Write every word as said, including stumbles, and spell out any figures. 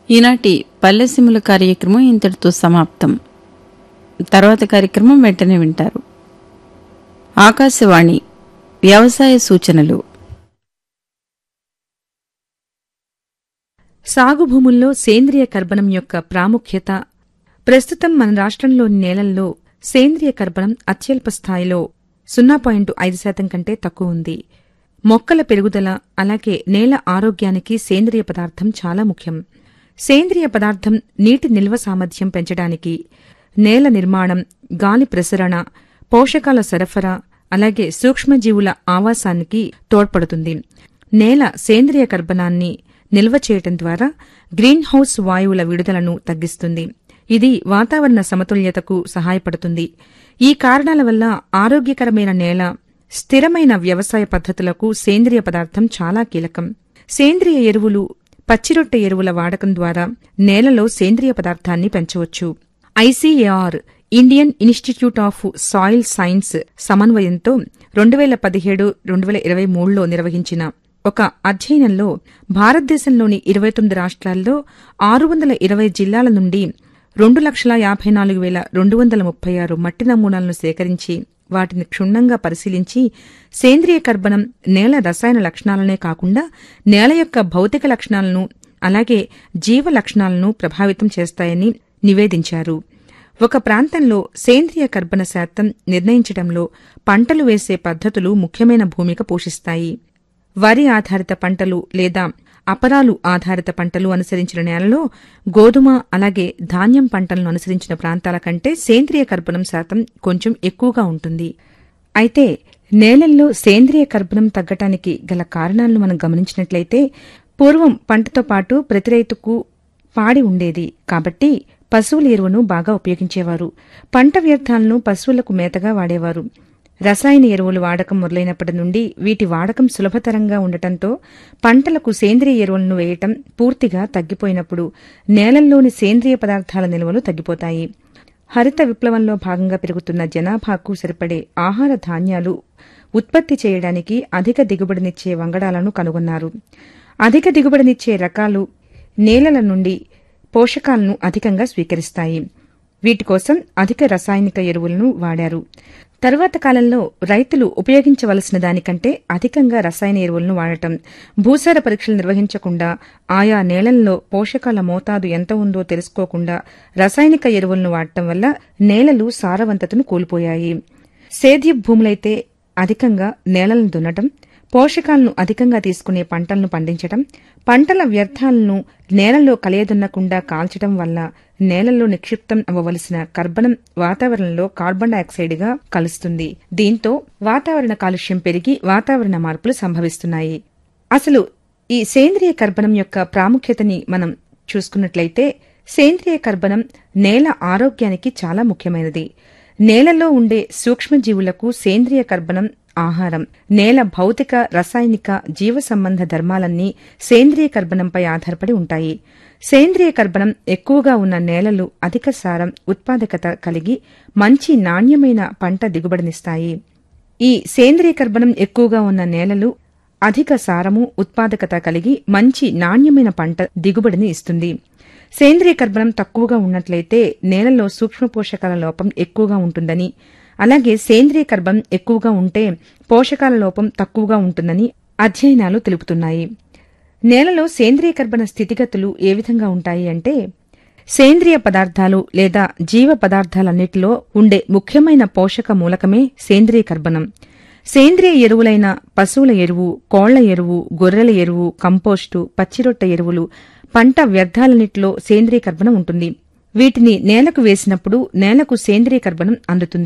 ఈనాటి పల్లెసీమల కార్యక్రమం ఇంతటితో సమాప్తం. తర్వాత కార్యక్రమం వెంటనే వింటారు. ఆకాశవాణి వ్యవసాయ సూచనలు. సాగు భూముల్లో సేంద్రియ కర్బనం యొక్క ప్రాముఖ్యత. ప్రస్తుతం మన రాష్ట్రంలోని నేలల్లో సేంద్రియ కర్బనం అత్యల్ప స్థాయిలో సున్నా పాయింట్ ఐదు శాతం కంటే తక్కువ ఉంది. మొక్కల పెరుగుదల అలాగే నేల ఆరోగ్యానికి సేంద్రియ పదార్థం చాలా ముఖ్యం. సేంద్రియ పదార్థం నీటి నిల్వ సామర్థ్యం పెంచడానికి, నేల నిర్మాణం, గాలి ప్రసరణ, పోషకాల సరఫరా అలాగే సూక్ష్మజీవుల ఆవాసానికి తోడ్పడుతుంది. నేల సేంద్రియ కర్బనాన్ని నిల్వ చేయటం ద్వారా గ్రీన్ హౌస్ వాయువుల విడుదలను తగ్గిస్తుంది. ఇది వాతావరణ సమతుల్యతకు సహాయపడుతుంది. ఈ కారణాల వల్ల ఆరోగ్యకరమైన నేల, స్థిరమైన వ్యవసాయ పద్ధతులకు సేంద్రియ పదార్థం చాలా కీలకం. సేంద్రియ ఎరువులు, పచ్చిరొట్టె ఎరువుల వాడకం ద్వారా నేలలో సేంద్రియ పదార్థాన్ని పెంచవచ్చు. ICAR Indian institute of soil science సమన్వయంతో రెండు వేల పదిహేడు రెండు వేల ఇరవై మూడులో నిర్వహించిన ఒక అధ్యయనంలో భారతదేశంలోని ఇరవై తొమ్మిది రాష్ట్రాల్లో ఆరు వందల ఇరవై జిల్లాల నుండి రెండు లక్షల యాభై నాలుగు వేల రెండు వందల ముప్పై ఆరు మట్టి నమూనాలను సేకరించి వాటిని క్షుణ్ణంగా పరిశీలించి సేంద్రియ కర్బనం నేల రసాయన లక్షణాలనే కాకుండా నేల యొక్క భౌతిక లక్షణాలను అలాగే జీవ లక్షణాలను ప్రభావితం చేస్తాయని నివేదించారు. ఒక ప్రాంతంలో సేంద్రియ కర్బన శాతం నిర్ణయించడంలో పంటలు వేసే పద్ధతులు ముఖ్యమైన భూమిక పోషిస్తాయి. వరి ఆధారిత పంటలు లేదా అపరాలు ఆధారిత పంటలు అనుసరించిన నేలలో గోధుమ అలాగే ధాన్యం పంటలను అనుసరించిన ప్రాంతాల కంటే సేంద్రియ కర్బనం శాతం కొంచెం ఎక్కువగా ఉంటుంది. అయితే నేలల్లో సేంద్రియ కర్బనం తగ్గటానికి గల కారణాలను మనం గమనించినట్లయితే, పూర్వం పంటతో పాటు ప్రతి రైతుకు పాడి ఉండేది కాబట్టి పశువుల ఎరువును బాగా ఉపయోగించేవారు. పంట వ్యర్థాలను పశువులకు మేతగా వాడేవారు. రసాయన ఎరువులు వాడకం మొదలైనప్పటి నుండి వీటి వాడకం సులభతరంగా ఉండటంతో పంటలకు సేంద్రియ ఎరువులను వేయటం పూర్తిగా తగ్గిపోయినప్పుడు నేలల్లోని సేంద్రియ పదార్థాల నిల్వలు తగ్గిపోతాయి. హరిత విప్లవంలో భాగంగా పెరుగుతున్న జనాభాకు సరిపడే ఆహార ధాన్యాలు ఉత్పత్తి చేయడానికి అధిక దిగుబడినిచ్చే వంగడాలను కనుగొన్నారు. అధిక దిగుబడినిచ్చే రకాలు నేలల నుండి పోషకాలను అధికంగా స్వీకరిస్తాయి. వీటికోసం అధిక రసాయనిక ఎరువులను వాడారు. తరువాత కాలంలో రైతులు ఉపయోగించవలసిన దానికంటే అధికంగా రసాయన ఎరువులను వాడటం, భూసార పరీక్షలు నిర్వహించకుండా, ఆయా నేలల్లో పోషకాల మోతాదు ఎంత ఉందో తెలుసుకోకుండా రసాయనిక ఎరువులను వాడటం వల్ల నేలలు సారవంతతను కోల్పోయాయి. సేద్య భూములైతే అధికంగా నేలలను దున్నటం, పోషకాలను అధికంగా తీసుకునే పంటలను పండించటం, పంటల వ్యర్థాలను నేలలో కలియదున్నకుండా కాల్చడం వల్ల నేలలో నిక్షిప్తం అవ్వవలసిన కర్బనం వాతావరణంలో కార్బన్ డయాక్సైడ్గా కలుస్తుంది. దీంతో వాతావరణ కాలుష్యం పెరిగి వాతావరణ మార్పులు సంభవిస్తున్నాయి. అసలు ఈ సేంద్రియ కర్బనం యొక్క ప్రాముఖ్యతని మనం చూసుకున్నట్లయితే, సేంద్రియ కర్బనం నేల ఆరోగ్యానికి చాలా ముఖ్యమైనది. నేలలో ఉండే సూక్ష్మజీవులకు సేంద్రియ కర్బనం ఆహారం. నేల భౌతిక, రసాయనిక, జీవ సంబంధ ధర్మాలన్నీ సేంద్రియ కర్బనంపై ఆధారపడి ఉంటాయి. సేంద్రియ కర్బనం ఎక్కువగా ఉన్న నేలలు అధిక సారం, ఉత్పాదకత కలిగి మంచి నాణ్యమైన పంట దిగుబడినిస్తాయి. ఈ సేంద్రియ కర్బనం ఎక్కువగా ఉన్న నేలలు అధిక సారము, ఉత్పాదకత కలిగి మంచి నాణ్యమైన పంట దిగుబడిని ఇస్తుంది. సేంద్రియ కర్బనం తక్కువగా ఉన్నట్లయితే నేలలో సూక్ష్మ పోషకాల లోపం ఎక్కువగా ఉంటుందని, అలాగే సేంద్రియ కర్బనం ఎక్కువగా ఉంటే పోషకాల లోపం తక్కువగా ఉంటుందని అధ్యయనాలు తెలుపుతున్నాయి. నేలలో సేంద్రియ కర్బన స్థితిగతులు ఏ విధంగా ఉంటాయి అంటే, సేంద్రియ పదార్థాలు లేదా జీవ పదార్థాలన్నిటిలో ఉండే ముఖ్యమైన పోషక మూలకమే సేంద్రియ కర్బనం. సేంద్రియ ఎరువులైన పశువుల ఎరువు, కోళ్ల ఎరువు, గొర్రెల ఎరువు, కంపోస్టు, పచ్చిరొట్టె ఎరువులు, పంట వ్యర్థాలన్నిటిలో సేంద్రియ కర్బనం ఉంటుంది. వీటిని నేలకు వేసినప్పుడు నేలకు సేంద్రియ కర్బనం అందుతుంది.